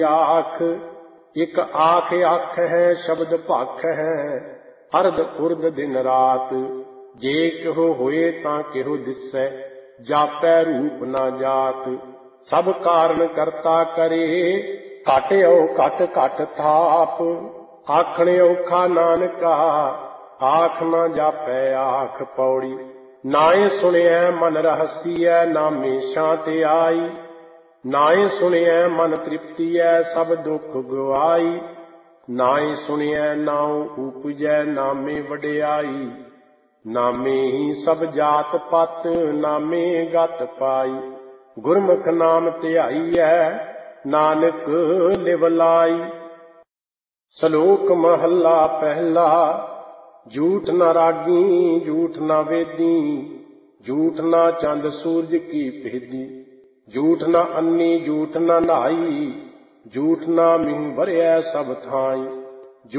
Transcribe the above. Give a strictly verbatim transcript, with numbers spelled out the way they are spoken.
आख एक आख आख है शब्द भख है अर्ध उर्ध दिन रात जे किहो होए तां किहो दिसै जापै रूप ना जात सब कारण करता करे घट औ घट घट थाप आखण औखा नानका आख ना जापै आख पौड़ी नाए सुनिया मन रहसिया नामे शांति आई नाए सुनिया मन तृप्ति है सब दुख गवाई नाए सुनिया नाउ उपजै नामे वडियाई नामे ही सब जात पत नामे गत पाई गुरमुख नाम ध्याई है नानक लिव लाई। श्लोक महला पहला झूठ न रागी झूठ न वेदी झूठ न चंद सूरज की भेदी झूठ न अन्नी झूठ न नहाई झूठ न मींह भरिया सब थाई